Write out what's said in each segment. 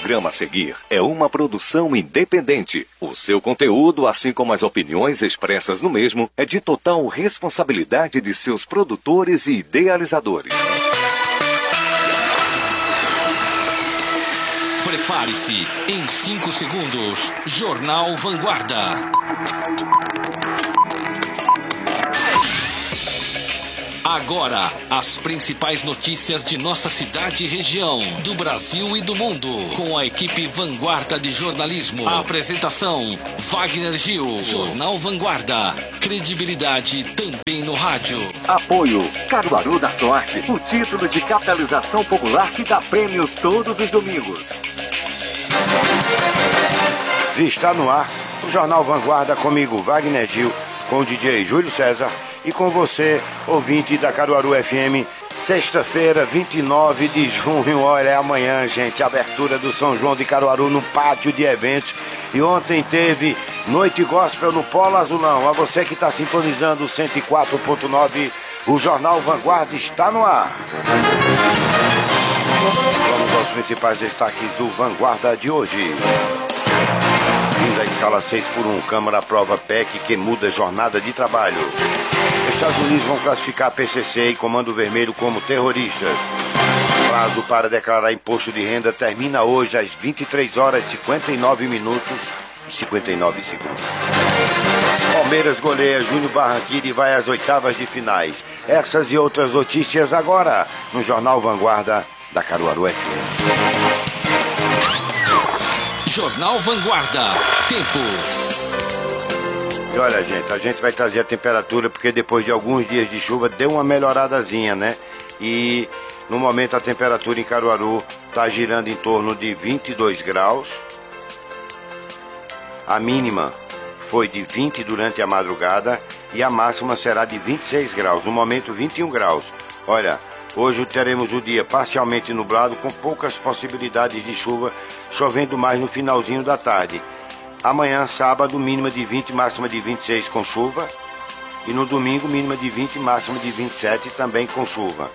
programa a seguir é uma produção independente. O seu conteúdo, assim como as opiniões expressas no mesmo, é de total responsabilidade de seus produtores e idealizadores. Prepare-se, em 5 segundos, Jornal Vanguarda. Agora, as principais notícias de nossa cidade e região, do Brasil e do mundo, com a equipe Vanguarda de Jornalismo. A apresentação, Wagner Gil. Jornal Vanguarda, credibilidade também no rádio. Apoio, Caruaru da Sorte, o título de capitalização popular que dá prêmios todos os domingos. Está no ar o Jornal Vanguarda, comigo, Wagner Gil, com o DJ Júlio César e com você, ouvinte da Caruaru FM, sexta-feira, 29 de junho, olha, é amanhã, gente, abertura do São João de Caruaru no pátio de eventos. E ontem teve Noite Gospel no Polo Azulão. A você que está sintonizando o 104.9, o Jornal Vanguarda está no ar. Vamos aos principais destaques do Vanguarda de hoje. Fim da escala 6x1, Câmara aprova PEC que muda jornada de trabalho. Estados Unidos vão classificar PCC e Comando Vermelho como terroristas. Prazo para declarar imposto de renda termina hoje às 23 horas e 59 minutos e 59 segundos. Palmeiras goleia Júnior Barranquilla e vai às oitavas de finais. Essas e outras notícias agora no Jornal Vanguarda da Caruaru FM. Jornal Vanguarda. Tempo. E olha, gente, a gente vai trazer a temperatura porque depois de alguns dias de chuva deu uma melhoradazinha, né? E no momento a temperatura em Caruaru está girando em torno de 22 graus. A mínima foi de 20 durante a madrugada e a máxima será de 26 graus. No momento 21 graus. Olha, hoje teremos o dia parcialmente nublado com poucas possibilidades de chuva, chovendo mais no finalzinho da tarde. Amanhã, sábado, mínima de 20, máxima de 26 com chuva. E no domingo, mínima de 20, máxima de 27 também com chuva.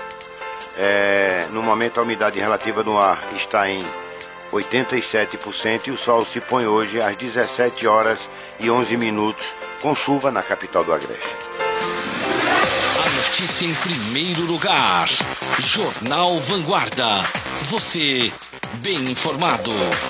No momento, a umidade relativa no ar está em 87% e o sol se põe hoje às 17 horas e 11 minutos com chuva na capital do Agreste. A notícia em primeiro lugar. Jornal Vanguarda. Você bem informado.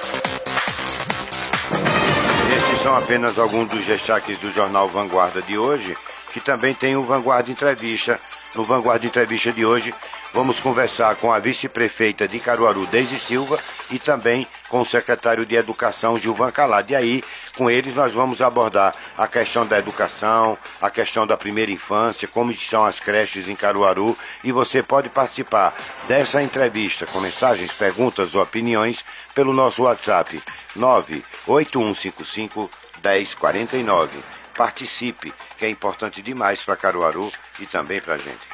Esses são apenas alguns dos destaques do Jornal Vanguarda de hoje, que também tem o Vanguarda Entrevista. No Vanguarda Entrevista de hoje, vamos conversar com a vice-prefeita de Caruaru, Deise Silva, e também com o secretário de Educação, Gilvan Calado. E aí, com eles, nós vamos abordar a questão da educação, a questão da primeira infância, como estão as creches em Caruaru. E você pode participar dessa entrevista com mensagens, perguntas ou opiniões pelo nosso WhatsApp 981551049. Participe, que é importante demais para Caruaru e também para a gente.